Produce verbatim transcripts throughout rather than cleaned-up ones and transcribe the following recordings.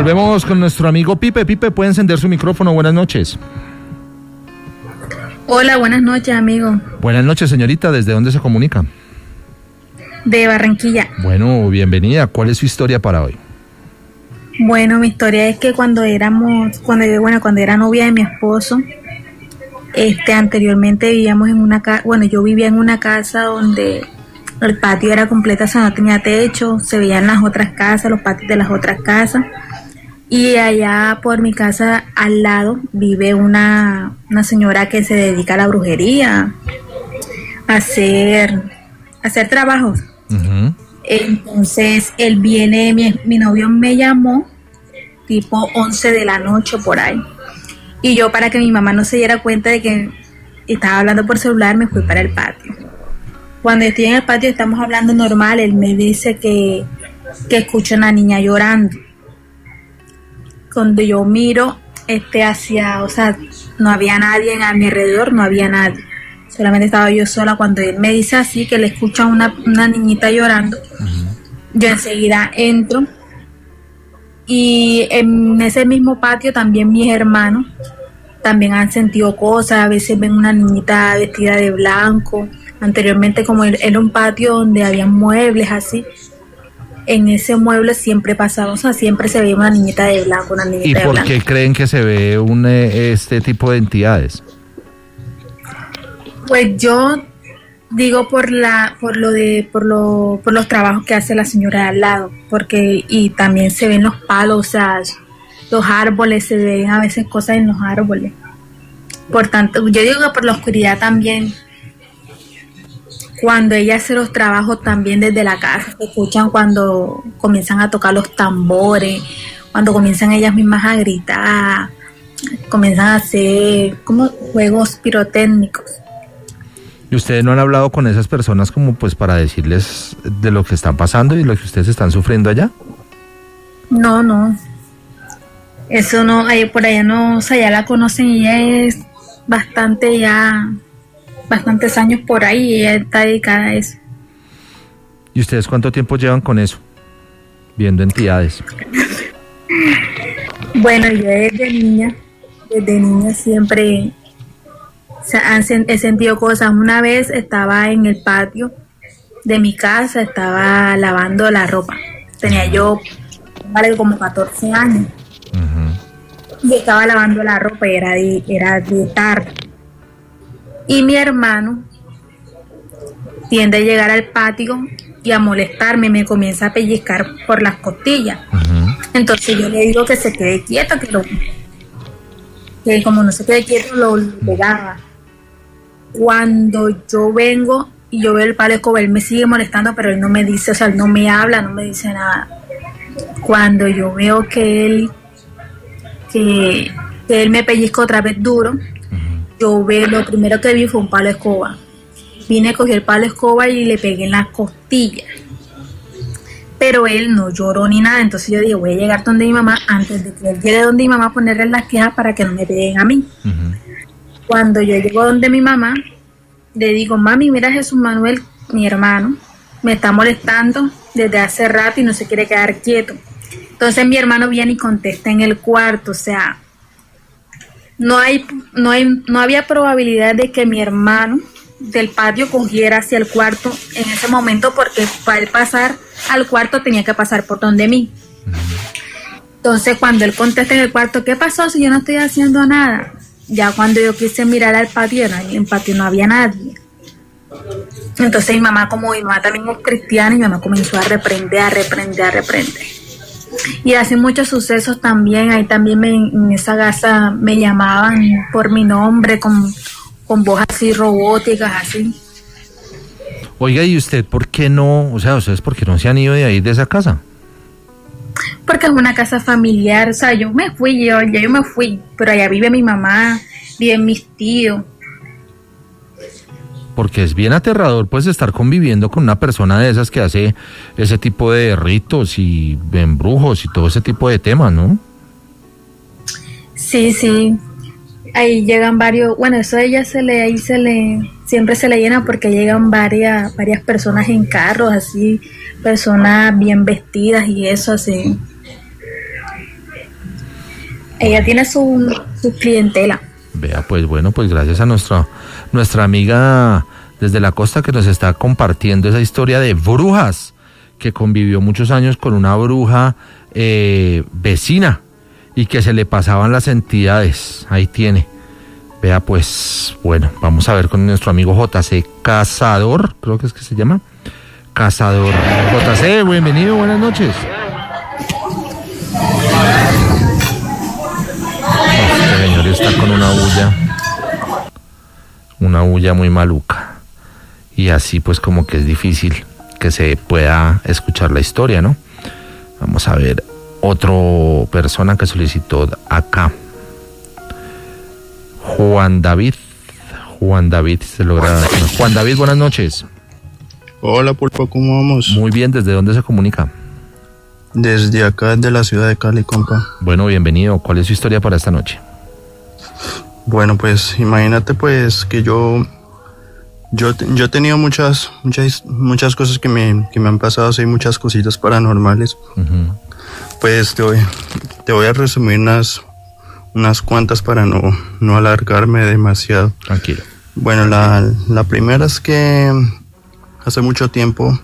Volvemos con nuestro amigo Pipe. Pipe, puede encender su micrófono. Buenas noches. Hola, buenas noches, amigo. Buenas noches, señorita. ¿Desde dónde se comunica? De Barranquilla. Bueno, bienvenida. ¿Cuál es su historia para hoy? Bueno, mi historia es que cuando éramos, cuando bueno, cuando era novia de mi esposo, este, anteriormente vivíamos en una casa, bueno, yo vivía en una casa donde el patio era completo, o sea, no tenía techo, se veían las otras casas, los patios de las otras casas, y allá por mi casa al lado vive una, una señora que se dedica a la brujería, a hacer, a hacer trabajos. Uh-huh. Entonces él viene, mi, mi novio me llamó tipo once de la noche por ahí, y yo, para que mi mamá no se diera cuenta de que estaba hablando por celular, me fui para el patio. Cuando estoy en el patio estamos hablando normal, él me dice que, que escucha una niña llorando. Cuando yo miro este hacia, o sea, no había nadie a mi alrededor, no había nadie. Solamente estaba yo sola. Cuando él me dice así, que le escucha una, una niñita llorando, uh-huh. Yo enseguida entro. Y en ese mismo patio también mis hermanos también han sentido cosas. A veces ven una niñita vestida de blanco. Anteriormente, como era un patio donde había muebles así, en ese mueble siempre pasaba, o sea, siempre se veía una niñita de blanco, una niñita de blanco. ¿Y por qué creen que se ve un, este tipo de entidades? Pues yo digo por la, por lo de, por lo, por los trabajos que hace la señora de al lado, porque y también se ven los palos, o sea, los árboles, se ven a veces cosas en los árboles. Por tanto, yo digo que por la oscuridad también. Cuando ella hace los trabajos también desde la casa, se escuchan cuando comienzan a tocar los tambores, cuando comienzan ellas mismas a gritar, comienzan a hacer como juegos pirotécnicos. ¿Y ustedes no han hablado con esas personas como pues para decirles de lo que están pasando y lo que ustedes están sufriendo allá? No, no. Eso no, por allá no, o sea, ya la conocen y ella es bastante ya... bastantes años por ahí y ella está dedicada a eso. ¿Y ustedes cuánto tiempo llevan con eso? Viendo entidades. Bueno, yo desde niña, desde niña siempre o sea, he sentido cosas. Una vez estaba en el patio de mi casa, estaba lavando la ropa. Tenía yo, vale, como catorce años. Uh-huh. Y estaba lavando la ropa y era de, era de tarde. Y mi hermano tiende a llegar al patio y a molestarme, me comienza a pellizcar por las costillas. Uh-huh. Entonces yo le digo que se quede quieto, que lo que como no se quede quieto lo pegaba. Cuando yo vengo y yo veo el palo de escoba, él me sigue molestando, pero él no me dice, o sea, él no me habla, no me dice nada. Cuando yo veo que él que, que él me pellizca otra vez duro, yo ve, lo primero que vi fue un palo de escoba. Vine, cogí el palo de escoba y le pegué en las costillas. Pero él no lloró ni nada. Entonces yo dije, voy a llegar donde mi mamá antes de que él llegue donde mi mamá a ponerle las quejas para que no me peguen a mí. Uh-huh. Cuando yo llego donde mi mamá, le digo, mami, mira, Jesús Manuel, mi hermano, me está molestando desde hace rato y no se quiere quedar quieto. Entonces mi hermano viene y contesta en el cuarto, o sea... No hay, no hay, no había probabilidad de que mi hermano del patio cogiera hacia el cuarto en ese momento, porque para él pasar al cuarto tenía que pasar por donde mí. Entonces cuando él contesta en el cuarto, ¿qué pasó si yo no estoy haciendo nada? Ya cuando yo quise mirar al patio, en el patio no había nadie. Entonces mi mamá, como mi mamá también es cristiana, y mi mamá comenzó a reprender, a reprender, a reprender. Y así muchos sucesos también. Ahí también me, en esa casa me llamaban por mi nombre con, con voz así robóticas, así. Oiga, ¿y usted por qué no, o sea, ustedes por qué no se han ido de ahí, de esa casa? Porque es una casa familiar, o sea, yo me fui, yo, ya yo me fui, pero allá vive mi mamá, viven mis tíos. Porque es bien aterrador pues estar conviviendo con una persona de esas que hace ese tipo de ritos y embrujos y todo ese tipo de temas, ¿no? Sí, sí. Ahí llegan varios, bueno, eso a ella se le, ahí se le, siempre se le llena porque llegan varias, varias personas en carros, así, personas bien vestidas y eso así. Ella tiene su, su clientela. Vea, pues bueno, pues gracias a nuestra, nuestra amiga desde la costa que nos está compartiendo esa historia de brujas, que convivió muchos años con una bruja eh, vecina y que se le pasaban las entidades. Ahí tiene. Vea, pues bueno, vamos a ver con nuestro amigo J C Cazador, creo que es que se llama. Cazador. J C, bienvenido, buenas noches. Este señor está con una bulla, una bulla muy maluca. Y así pues como que es difícil que se pueda escuchar la historia, ¿no? Vamos a ver otra persona que solicitó acá. Juan David. Juan David, se logra. Juan David, buenas noches. Hola, Pulpo, ¿cómo vamos? Muy bien, ¿desde dónde se comunica? Desde acá, de la ciudad de Cali, compa. Bueno, bienvenido. ¿Cuál es su historia para esta noche? Bueno, pues imagínate pues que yo yo, yo he tenido muchas muchas muchas cosas que me, que me han pasado, sí, muchas cositas paranormales. Uh-huh. Pues te voy, te voy a resumir unas unas cuantas para no, no alargarme demasiado. Tranquilo. Bueno, la, la primera es que hace mucho tiempo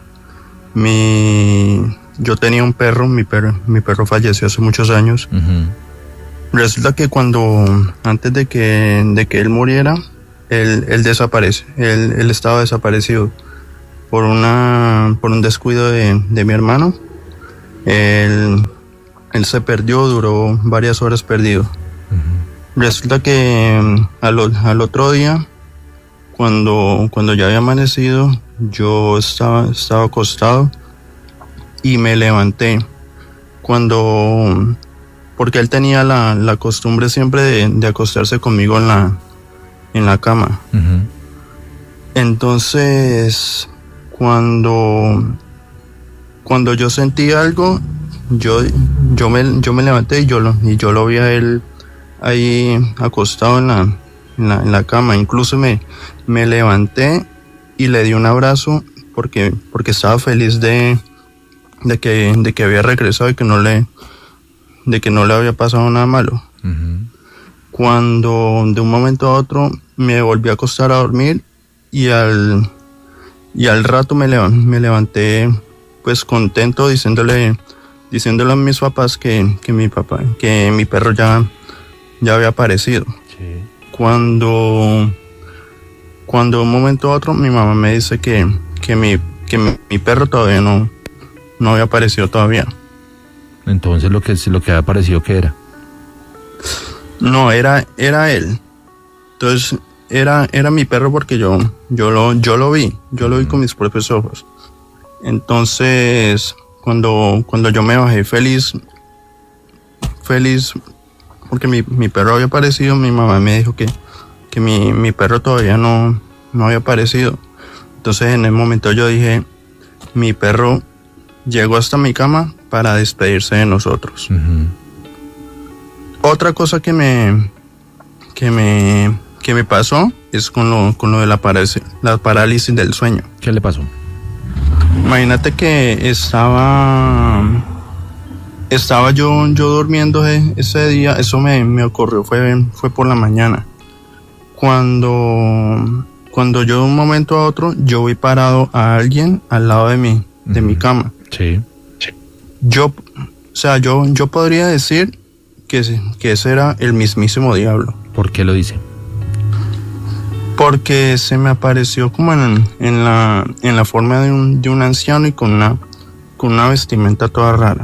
mi yo tenía un perro, mi perro, mi perro falleció hace muchos años. Uh-huh. Resulta que cuando, antes de que, de que él muriera, él, él desaparece, él, él estaba desaparecido por una, por un descuido de, de mi hermano. Él, él se perdió, duró varias horas perdido. Uh-huh. Resulta que al, al otro día, cuando, cuando ya había amanecido, yo estaba, estaba acostado y me levanté. Cuando... porque él tenía la, la costumbre siempre de, de acostarse conmigo en la, en la cama. Uh-huh. Entonces, cuando, cuando yo sentí algo, yo, yo, me, yo me levanté y yo, lo, y yo lo vi a él ahí acostado en la, en la, en la cama. Incluso me, me levanté y le di un abrazo porque, porque estaba feliz de, de, que, de que había regresado y que no le... de que no le había pasado nada malo. Uh-huh. Cuando de un momento a otro me volví a acostar a dormir y al y al rato me, lev- me levanté pues contento diciéndole diciéndole a mis papás que, que mi papá que mi perro ya ya había aparecido. Sí. Cuando cuando de un momento a otro mi mamá me dice que que mi que mi, mi perro todavía no no había aparecido todavía. Entonces lo que lo que había aparecido, ¿qué era? No, era era él. Entonces era era mi perro porque yo yo lo yo lo vi, yo lo vi con mis propios ojos. Entonces, cuando cuando yo me bajé feliz feliz porque mi, mi perro había aparecido, mi mamá me dijo que que mi, mi perro todavía no no había aparecido. Entonces, en el momento yo dije, mi perro llegó hasta mi cama para despedirse de nosotros. Uh-huh. Otra cosa que me que me que me pasó es con lo con lo de la parálisis, la parálisis del sueño. ¿Qué le pasó? Imagínate que estaba estaba yo yo durmiendo ese día, eso me, me ocurrió fue fue por la mañana. Cuando cuando yo de un momento a otro yo vi parado a alguien al lado de mí, uh-huh, de mi cama. Sí. Yo, o sea, yo, yo podría decir que, que ese era el mismísimo diablo. ¿Por qué lo dice? Porque se me apareció como en, en, la, en la forma de un, de un anciano y con una, con una vestimenta toda rara.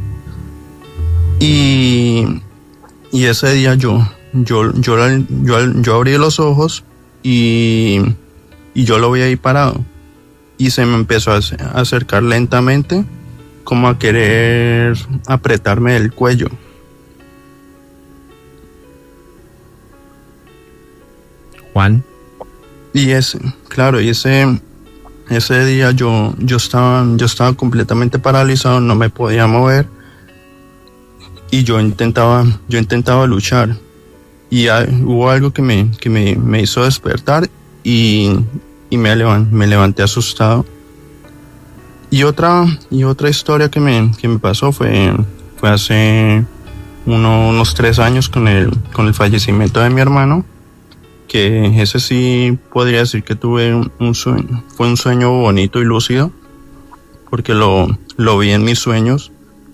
Y, y ese día yo, yo, yo, yo, yo abrí los ojos y, y yo lo vi ahí parado. Y se me empezó a acercar lentamente, como a querer apretarme el cuello. Juan. Y ese, claro, y ese, ese día yo, yo estaba, yo estaba completamente paralizado, no me podía mover. Y yo intentaba, yo intentaba luchar. Y hay, hubo algo que me, que me, me hizo despertar y, y me, levant, me levanté asustado. Y otra, y otra historia que me, que me pasó fue, fue hace, uno, unos tres años con el, con el fallecimiento de mi hermano, que ese sí podría decir que tuve un, un sueño, fue un sueño bonito y lúcido, porque lo, lo vi en mis sueños.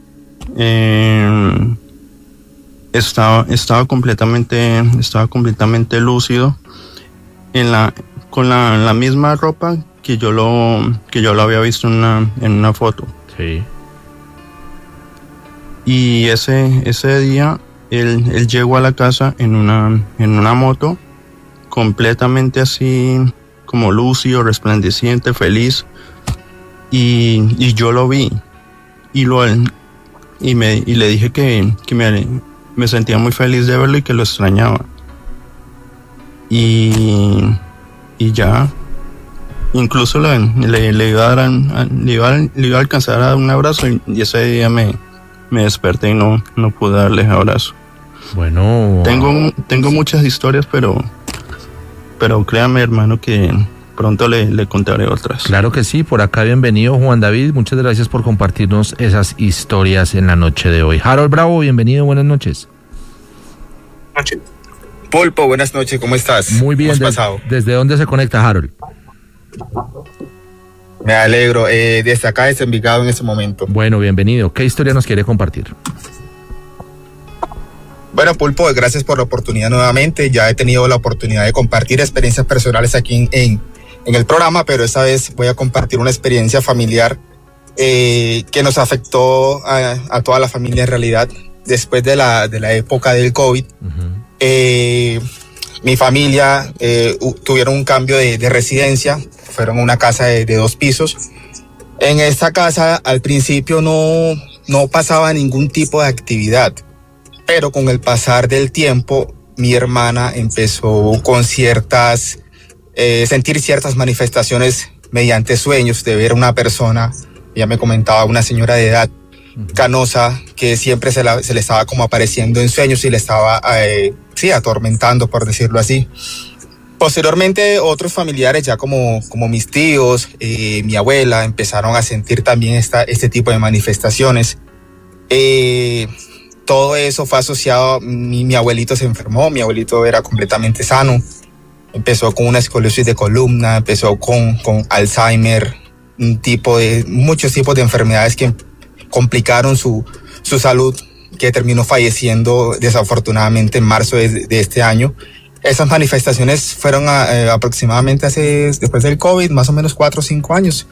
Eh, estaba, estaba completamente, estaba completamente lúcido, en la, con la, la misma ropa que yo lo, que yo lo había visto en una, en una foto. Sí. Y ese, ese día él, él llegó a la casa en una, en una moto, completamente así, como lúcido, resplandeciente, feliz. Y, y yo lo vi. Y, lo, y, me, y le dije que, que me, me sentía muy feliz de verlo y que lo extrañaba. Y, y ya. Incluso le, le, le, iba a dar, le, iba a, le iba a alcanzar a dar un abrazo y, y ese día me... me desperté y no, no pude darles abrazo. Bueno. Tengo, tengo muchas historias, pero, pero créame, hermano, que pronto le, le contaré otras. Claro que sí, por acá bienvenido Juan David, muchas gracias por compartirnos esas historias en la noche de hoy. Harold Bravo, bienvenido, buenas noches. Noche. Pulpo, buenas noches, ¿cómo estás? Muy bien, ¿Cómo has des, pasado? ¿Desde dónde se conecta Harold? Me alegro, eh, desde acá, desde Envigado en este momento. Bueno, bienvenido. ¿Qué historia nos quiere compartir? Bueno, Pulpo, gracias por la oportunidad nuevamente. Ya he tenido la oportunidad de compartir experiencias personales aquí en, en, en el programa, pero esta vez voy a compartir una experiencia familiar eh, que nos afectó a, a toda la familia en realidad después de la, de la época del COVID. Uh-huh. Eh, mi familia eh, tuvieron un cambio de, de residencia. Fueron a una casa de, de dos pisos. En esta casa al principio no, no pasaba ningún tipo de actividad, pero con el pasar del tiempo mi hermana empezó con ciertas, eh, sentir ciertas manifestaciones mediante sueños de ver a una persona, ya me comentaba, una señora de edad canosa que siempre se, la, se le estaba como apareciendo en sueños y le estaba eh, sí, atormentando, por decirlo así. Posteriormente, otros familiares, ya como, como mis tíos, eh, mi abuela, empezaron a sentir también esta, este tipo de manifestaciones. Eh, todo eso fue asociado, mi, mi abuelito se enfermó, mi abuelito era completamente sano. Empezó con una escoliosis de columna, empezó con, con Alzheimer, un tipo de, muchos tipos de enfermedades que complicaron su, su salud, que terminó falleciendo desafortunadamente en marzo de, de este año. Esas manifestaciones fueron a, eh, aproximadamente hace, después del COVID, más o menos cuatro o cinco años.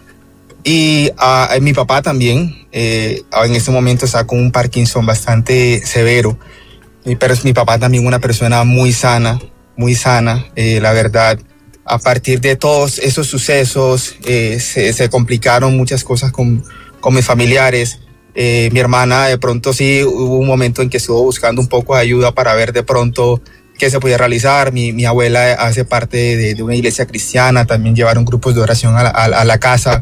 Y a, a mi papá también, eh, en este momento está con un Parkinson bastante severo. Pero es mi papá también una persona muy sana, muy sana, eh, la verdad. A partir de todos esos sucesos, eh, se, se complicaron muchas cosas con, con mis familiares. Eh, mi hermana de pronto sí, hubo un momento en que estuvo buscando un poco de ayuda para ver de pronto qué se podía realizar. Mi, mi abuela hace parte de, de una iglesia cristiana, también llevaron grupos de oración a la, a, a la casa.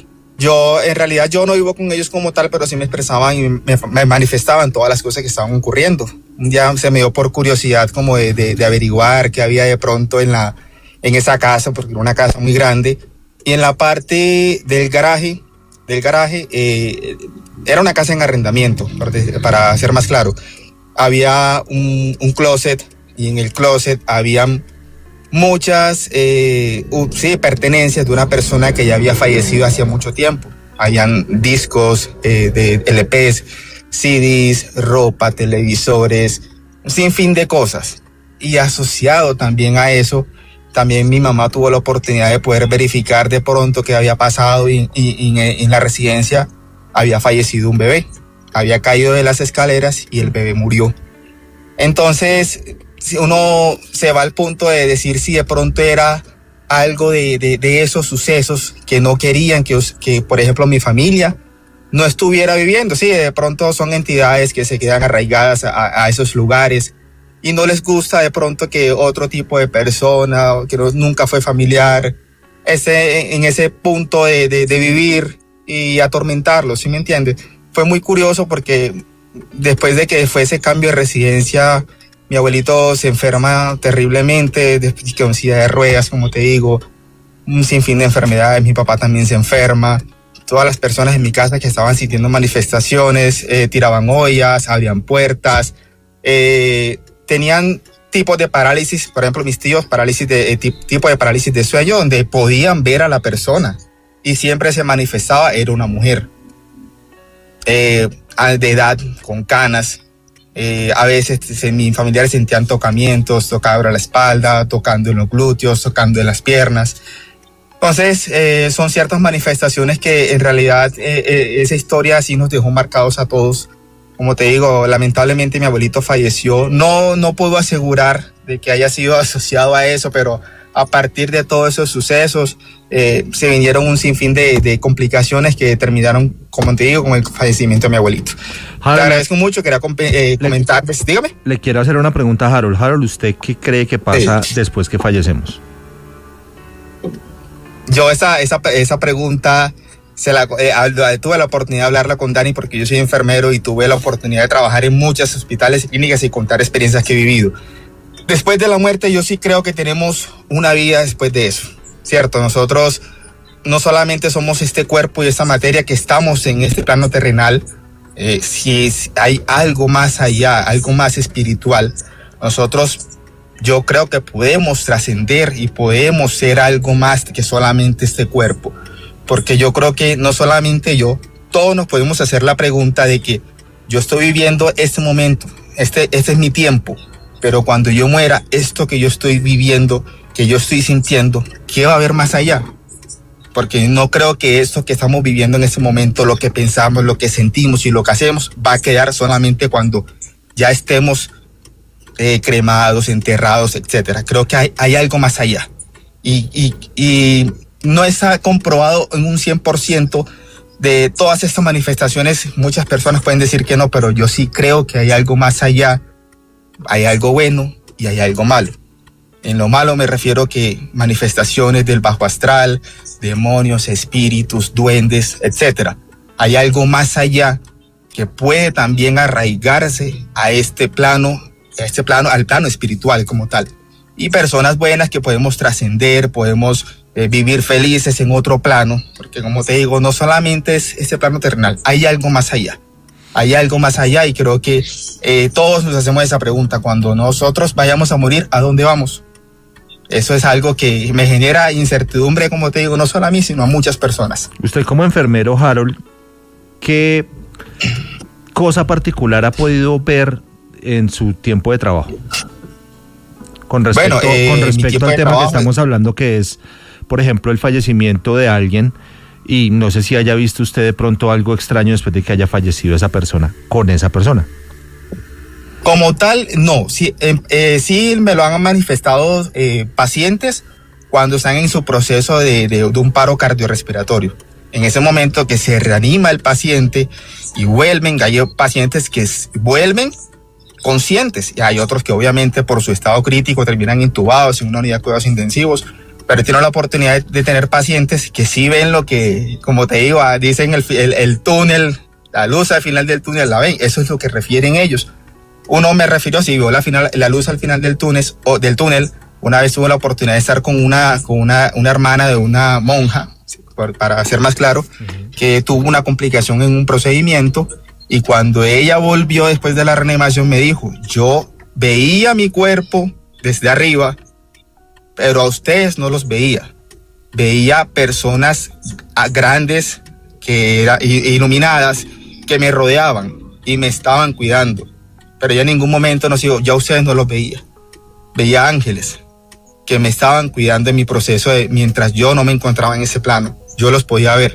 Yo, en realidad, yo no vivo con ellos como tal, pero sí me expresaban y me, me manifestaban todas las cosas que estaban ocurriendo. Un día se me dio por curiosidad como de, de, de averiguar qué había de pronto en, la, en esa casa, porque era una casa muy grande. Y en la parte del garaje, del garaje eh, era una casa en arrendamiento, para, para ser más claro. Había un, un closet, y en el closet habían muchas eh, uh, sí, pertenencias de una persona que ya había fallecido hacía mucho tiempo. Habían discos eh, de L Pes, C Ds, ropa, televisores, un sinfín de cosas. Y asociado también a eso, también mi mamá tuvo la oportunidad de poder verificar de pronto qué había pasado y, y, y en la residencia había fallecido un bebé. Había caído de las escaleras y el bebé murió. Entonces, si uno se va al punto de decir si de pronto era algo de, de, de esos sucesos que no querían que, que, por ejemplo, mi familia no estuviera viviendo. Sí, de pronto son entidades que se quedan arraigadas a, a esos lugares y no les gusta de pronto que otro tipo de persona que no, nunca fue familiar esté en ese punto de, de, de vivir y atormentarlos, ¿sí me entiendes? Fue muy curioso porque después de que fue ese cambio de residencia, mi abuelito se enferma terriblemente, con silla de ruedas, como te digo, un sinfín de enfermedades. Mi papá también se enferma. todas las personas en mi casa que estaban sintiendo manifestaciones, eh, tiraban ollas, abrían puertas, eh, tenían tipos de parálisis, por ejemplo, mis tíos, parálisis de, eh, tipo de parálisis de sueño, donde podían ver a la persona y siempre se manifestaba, era una mujer, eh, de edad, con canas. Eh, a veces se, mis familiares sentían tocamientos, tocando la espalda, tocando en los glúteos, tocando en las piernas. Entonces, eh, son ciertas manifestaciones que en realidad eh, eh, esa historia sí nos dejó marcados a todos. Como te digo, lamentablemente mi abuelito falleció. No, no puedo asegurar de que haya sido asociado a eso, pero a partir de todos esos sucesos eh, se vinieron un sinfín de, de complicaciones que terminaron, como te digo, con el fallecimiento de mi abuelito. Harold, te agradezco mucho, quería eh, comentar, pues, dígame. Le quiero hacer una pregunta a Harold. Harold, ¿usted qué cree que pasa sí. después que fallecemos? Yo esa, esa, esa pregunta se la, eh, tuve la oportunidad de hablarla con Dani porque yo soy enfermero y tuve la oportunidad de trabajar en muchos hospitales y clínicas y contar experiencias que he vivido. Después de la muerte yo sí creo que tenemos una vida después de eso, ¿cierto? Nosotros no solamente somos este cuerpo y esta materia que estamos en este plano terrenal, eh, si hay algo más allá, algo más espiritual, nosotros yo creo que podemos trascender y podemos ser algo más que solamente este cuerpo, porque yo creo que no solamente yo, todos nos podemos hacer la pregunta de que yo estoy viviendo este momento, este, este es mi tiempo, pero cuando yo muera, esto que yo estoy viviendo, que yo estoy sintiendo, ¿qué va a haber más allá? Porque no creo que esto que estamos viviendo en este momento, lo que pensamos, lo que sentimos y lo que hacemos, va a quedar solamente cuando ya estemos eh, cremados, enterrados, etcétera. Creo que hay, hay algo más allá. Y, y, y no está comprobado en un cien por ciento de todas estas manifestaciones. Muchas personas pueden decir que no, pero yo sí creo que hay algo más allá. Hay algo bueno y hay algo malo. En lo malo me refiero que manifestaciones del bajo astral, demonios, espíritus, duendes, etcétera. Hay algo más allá que puede también arraigarse a este plano, a este plano, al plano espiritual como tal. Y personas buenas que podemos trascender, podemos eh, vivir felices en otro plano, porque como te digo, no solamente es este plano terrenal, hay algo más allá. Hay algo más allá y creo que eh, todos nos hacemos esa pregunta. Cuando nosotros vayamos a morir, ¿a dónde vamos? Eso es algo que me genera incertidumbre, como te digo, no solo a mí, sino a muchas personas. Usted como enfermero, Harold, ¿qué cosa particular ha podido ver en su tiempo de trabajo? Con respecto, bueno, eh, con respecto al tema trabajo, que estamos hablando, que es, por ejemplo, el fallecimiento de alguien. Y no sé si haya visto usted de pronto algo extraño después de que haya fallecido esa persona, con esa persona. Como tal, no. Sí, eh, eh, sí me lo han manifestado eh, pacientes cuando están en su proceso de, de, de un paro cardiorrespiratorio. En ese momento que se reanima el paciente y vuelven, hay pacientes que vuelven conscientes y hay otros que obviamente por su estado crítico terminan intubados en una unidad de cuidados intensivos. Pero tiene la oportunidad de tener pacientes que sí ven lo que, como te digo, dicen el, el, el túnel, la luz al final del túnel la ven. Eso es lo que refieren ellos. Uno me refirió, si vio la, final, la luz al final del túnel, o del túnel, una vez tuve la oportunidad de estar con una, con una, una hermana de una monja, para ser más claro, uh-huh. que tuvo una complicación en un procedimiento y cuando ella volvió después de la reanimación me dijo, yo veía mi cuerpo desde arriba, pero a ustedes no los veía. Veía personas grandes, que eran iluminadas, que me rodeaban y me estaban cuidando. Pero yo en ningún momento no sigo, ya ustedes no los veía. Veía ángeles que me estaban cuidando en mi proceso de, mientras yo no me encontraba en ese plano. Yo los podía ver.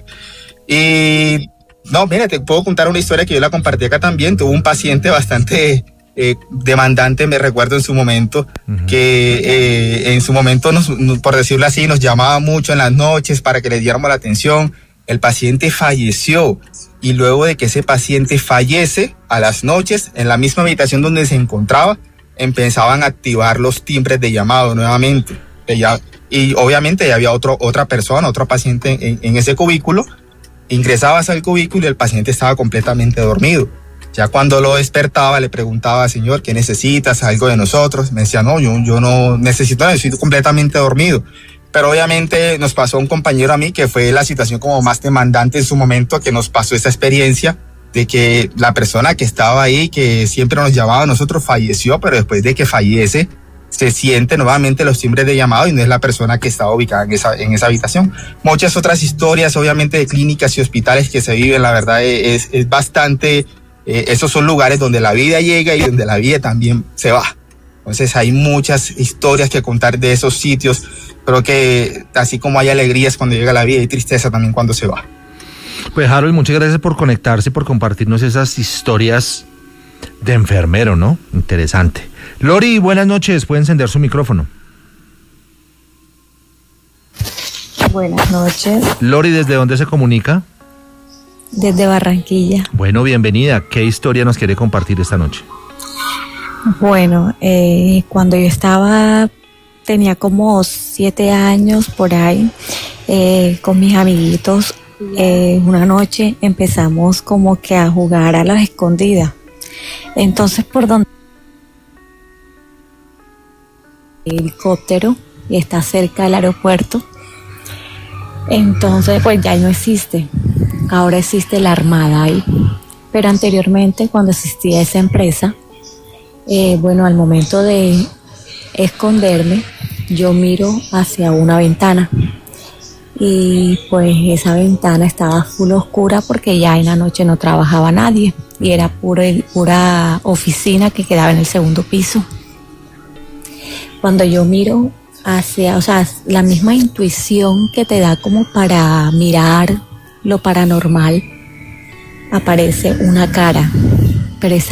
Y no, mira, te puedo contar una historia que yo la compartí acá también. Tuve un paciente bastante Eh, demandante, me recuerdo en su momento, uh-huh. que eh, en su momento, nos, por decirlo así, nos llamaba mucho en las noches para que le diéramos la atención. El paciente falleció y luego de que ese paciente fallece, a las noches, en la misma habitación donde se encontraba, empezaban a activar los timbres de llamado nuevamente. Ella, y obviamente ya había otro, otra persona, otro paciente en, en ese cubículo. Ingresabas al cubículo y el paciente estaba completamente dormido. Ya cuando lo despertaba, le preguntaba, señor, ¿qué necesitas? ¿Algo de nosotros? Me decía, no, yo, yo no necesito nada, estoy completamente dormido. pero obviamente nos pasó a un compañero a mí que fue la situación como más demandante en su momento, que nos pasó esa experiencia de que la persona que estaba ahí, que siempre nos llamaba a nosotros, falleció, pero después de que fallece, se siente nuevamente los timbres de llamado y no es la persona que estaba ubicada en esa, en esa habitación. Muchas otras historias, obviamente, de clínicas y hospitales que se viven, la verdad es, es bastante, eh, esos son lugares donde la vida llega y donde la vida también se va. Entonces hay muchas historias que contar de esos sitios. Creo que así como hay alegrías cuando llega la vida, hay tristeza también cuando se va. Pues Harold, muchas gracias por conectarse y por compartirnos esas historias de enfermero, ¿no? Interesante. Lori, buenas noches, puede encender su micrófono. Buenas noches. Lori, ¿desde dónde se comunica? Desde Barranquilla. Bueno, bienvenida. ¿Qué historia nos quiere compartir esta noche? Bueno, eh, cuando yo estaba, tenía como siete años por ahí, eh, con mis amiguitos, eh, una noche empezamos como que a jugar a las escondidas. Entonces, por donde el helicóptero y está cerca del aeropuerto, entonces pues ya no existe. Ahora existe la Armada ahí. Pero anteriormente, cuando existía esa empresa, eh, bueno, al momento de esconderme, yo miro hacia una ventana. Y pues esa ventana estaba full oscura porque ya en la noche no trabajaba nadie y era pura, pura oficina que quedaba en el segundo piso. Cuando yo miro hacia, o sea, la misma intuición que te da como para mirar lo paranormal, aparece una cara, pero esa